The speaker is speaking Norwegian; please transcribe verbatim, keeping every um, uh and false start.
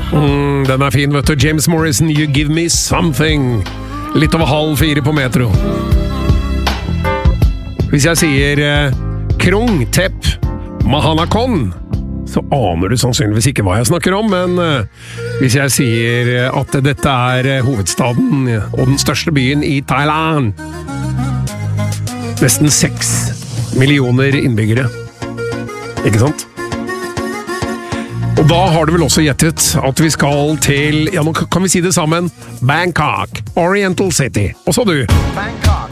Mm, den er fin, vet du. James Morrison, You Give Me Something. Litt over halv fire på Metro. Hvis jeg sier eh, Krung, Tepp, Mahanakon, så aner du sannsynligvis ikke hva jeg snakker om, men eh, hvis jeg sier at dette er eh, hovedstaden og den største byen i Thailand. Nesten seks millioner innbyggere. Ikke sant? Og da har du vel også gjettet at vi skal til, ja nå kan vi si det sammen, Bangkok, Oriental City. Og så du. Bangkok.